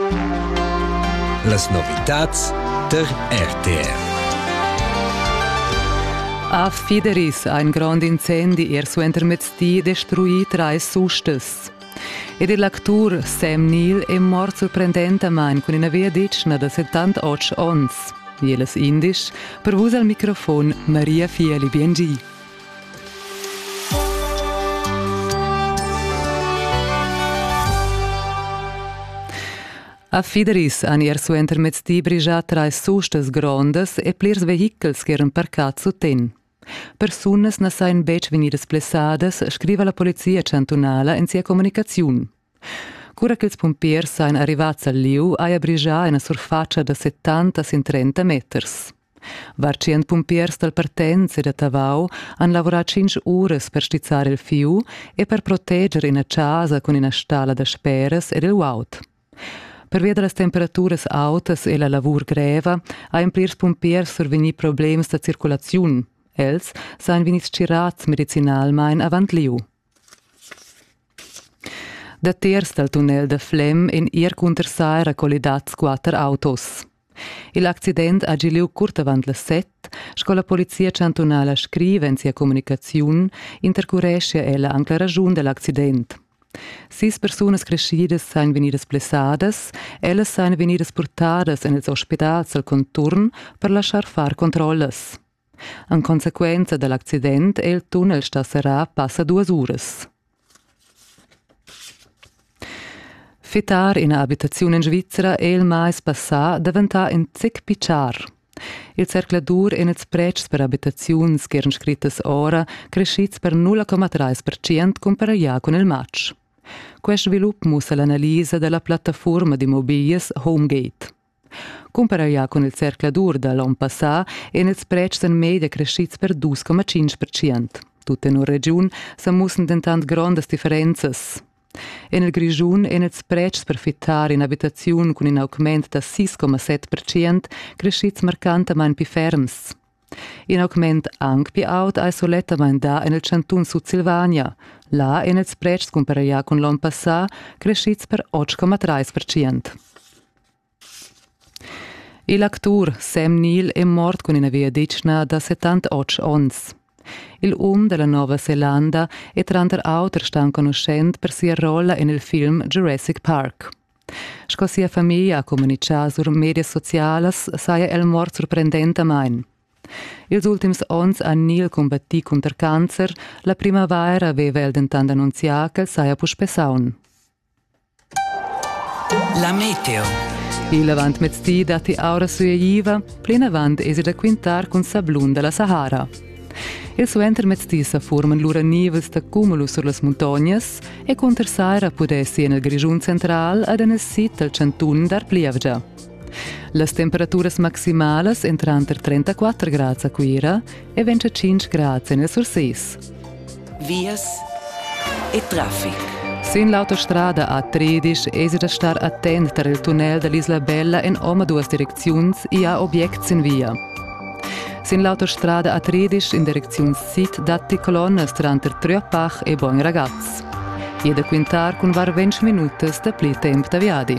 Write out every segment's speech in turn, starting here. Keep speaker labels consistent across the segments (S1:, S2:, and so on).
S1: Las novitats der RTR.
S2: A Fideris ein grande incendi suenter mezzdi destruì 3 sustes. Ed il l'actur Sam Neill è mort sorprendentemente con una via dicna da 78 ons. Jeles indisch, per vus al microfon Maria Fieli BNG. A Fideris han suenter mezzdi brigià 3 sustes grondes e plirs vehicels che eran parcats su ten. Persunas na sain bec venidas plessadas, scriva la polizia cantonala in sia comunicaziun. Cura che ils pompiers sain arrivats al liu a brigià una surfaccia da 70 sin 30 meters. Varcient pompiers dal Partenz e da Tavau han lavorat 5 ures per stizzare il fiu e per proteggere una casa con una stala da speras ed il waut. Per via delle temperaturas altas e la lavur greva, ha in plirs pompiers surveni problems da circolaziun. Els sain venis cirats medicinalmein avant liu. Da tiers dal tunnel de Flem in contersaira collidats 4 autos. L'accident ha giliu curt avant le 7, sco la polizia cantonala scrive in sia comunicaziun, intercuresce ella anche la ragiun dell'accident. 6 persunas crescidas sain venidas blessadas, ellas sain venidas portadas en els ospitals al conturn per lasciar far controllas. En consequenza dell'accident, il tunnel stasserà passa 2 ures. Fitar in abitazione in Svizzera è il mais passà diventà in zic picciar. Il cercladur in els precs per abitaziuns che erano scrittas ora crescits per 0,3% comparaià con il match. Questo sviluppo musa l'analisi della piattaforma di mobilies HomeGate. Comparaià con il cercladur dall'anno passato e ils precs in media crescits per 2,5%. Tutte in una regione si mussen tentant grandes differenzas. En il Grigiun en els precs per fittar in abitaziun con un augment da 6,7% crescits marcantemein pi ferms. In augment anche pi aut ha solettamain da en il Cantun Sud Silvania. Là en els precs comparaià con l'anno passato crescits per 8,3%. L'actur Sam Neill è mort con una via dicna da 78 ons. Il della Nuova Zelanda e tranter auter stan conoscent per sia rolla in il film Jurassic Park. Sco sia famiglia ha comunicato sur media socialas saia el mort sorprendentemein. Ils ultims ons han Neill combatti contra cancer, la primavera aveva el dentant annunzià che saia puspessaun.
S1: La meteo.
S2: Il avant mezzdi dati aura suiva, plena avant esi da quintar con sablun della Sahara. Il suenter mezzdi sa forman lura nivels da cumulus sur las montagnas e contersaira pudessi nel Grigiun central ad en sit al Cantun dar Pliavgia. Las temperaturas maximales entran ter 34 gradi a Quira e 25 gradi nel Sursis.
S1: Vias e traffic.
S2: Sin l'autostrada A13 esi da star attent ter il tunnel dell'Isla Bella in oma 2 direcziuns e ha objects in via. Sin l'autostrada A13 in direzione Sit datti colonnas tranter Tröpach e Bon Ragaz. Jede quintar con var 20 minutos da pli temp da viadi.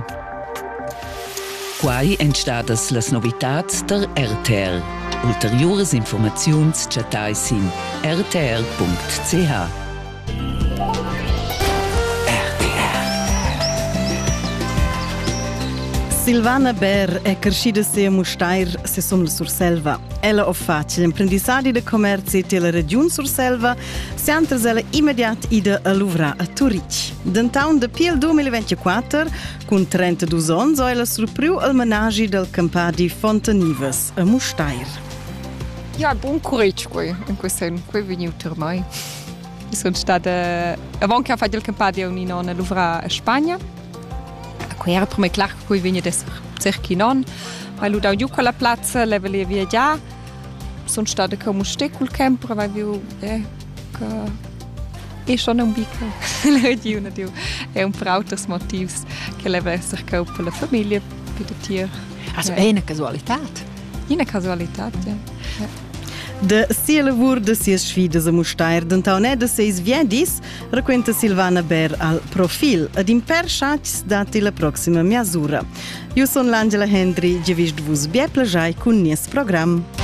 S1: Quai entstadas las novitats der RTR. Ulteriores informaziuns chatai sin rtr.ch.
S3: Silvana Ber è crescida a Mustair se som la Surselva. Ella ha fatto l'imprendisadi de commerci della regione Surselva, se antres ella immediat ida a Louvra a Turic. D'antaun de piel 2024, con 32 anni, ella surpriu al menagi del campadi Fontanives a Mustair.
S4: Ja, buon coraggio qui, in questo senso, qui venuto ormai. Sono stata, avant che ho fatto il campadi a Louvra a Spagna. Qui era per me chiaro che qui viene cerchi non, ma lui da giù con la piazza, le volevo viaggiare. Sono stata come un col camper, ma io che è schon un bico. La regione è un per altri motivi che le volevo cercare per la famiglia, per i tieri.
S3: Also è una casualità.
S4: Una casualità, ja.
S3: De sia lavur de sias sfidas a Mustair d'entau ne de seis viedis, racquenta Silvana Ber al profil ad imper schats dati la proxima miasura. Io son l'Angela Hendry, ge vist vus bie plajai cun nies program.